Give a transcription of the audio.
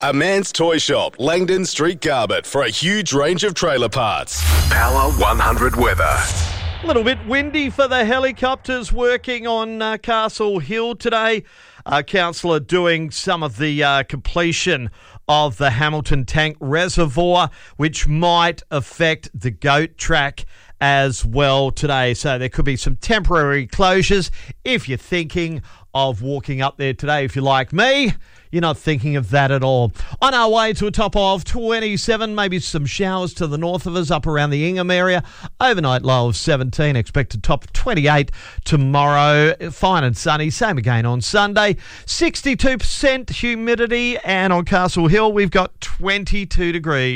A Man's Toy Shop, Langdon Street, Garbett, for a huge range of trailer parts. Power 100 weather. A little bit windy for the helicopters working on Castle Hill today. Councillor doing some of the completion of the Hamilton Tank Reservoir, which might affect the goat track as well today. So there could be some temporary closures if you're thinking of walking up there today. If you're like me, you're not thinking of that at all. On our way to a top of 27, maybe some showers to the north of us, up around the Ingham area. Overnight low of 17, expected top of 28 tomorrow. Fine and sunny, same again on Sunday. 62% humidity, and on Castle Hill, we've got 22 degrees.